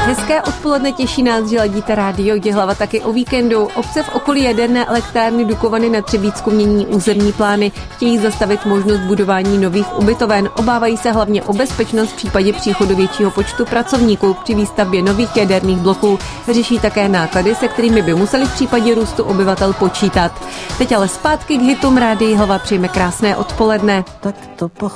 Hezké odpoledne, těší nás, že ladíte rádio Jihlava taky o víkendu. Obce v okolí jaderné elektrárny Dukovany na Třebíčsku mění územní plány. Chtějí zastavit možnost budování nových ubytoven. Obávají se hlavně o bezpečnost v případě příchodu většího počtu pracovníků při výstavbě nových jaderných bloků. Řeší také náklady, se kterými by museli v případě růstu obyvatel počítat. Teď ale zpátky k hitům. Rádio Jihlava, přejme krásné odpoledne. Tak to